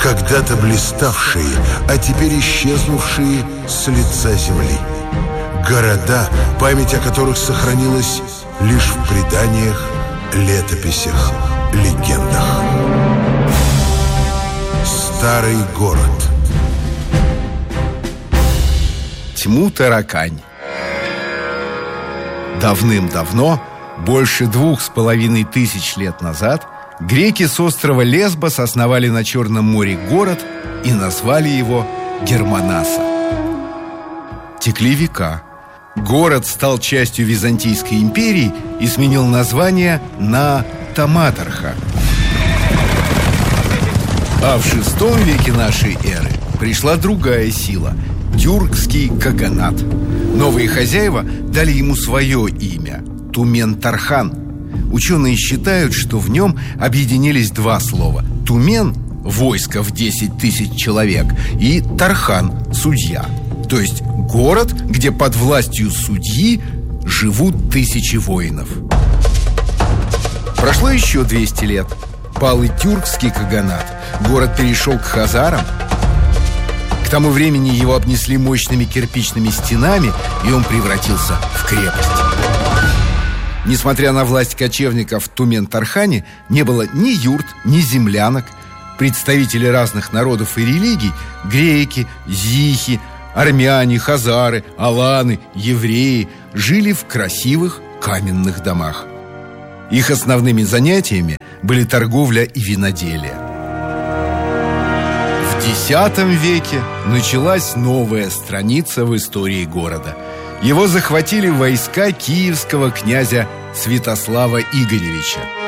когда-то блиставшие, а теперь исчезнувшие с лица земли. Города, память о которых сохранилась лишь в преданиях, летописях, легендах. Старый город. Тьму-таракань. Давным-давно, больше 2500 лет назад, греки с острова Лесбос основали на Черном море город и назвали его Германаса. Текли века. Город стал частью Византийской империи и сменил название на Таматарха. А в VI веке нашей эры пришла другая сила – тюркский каганат. Новые хозяева дали ему свое имя – Тумен-Тархан. Ученые считают, что в нем объединились два слова: Тумен – войско в 10 000 человек, и Тархан – судья. То есть город, где под властью судьи живут 1000 воинов. Прошло еще 200 лет. Пал и тюркский каганат. Город перешел к хазарам. К тому времени его обнесли мощными кирпичными стенами, и он превратился в крепость. Несмотря на власть кочевников в Тумен-Тархане, не было ни юрт, ни землянок. Представители разных народов и религий – греки, зихи, армяне, хазары, аланы, евреи – жили в красивых каменных домах. Их основными занятиями были торговля и виноделие. В X веке началась новая страница в истории города. Его захватили войска киевского князя Святослава Игоревича.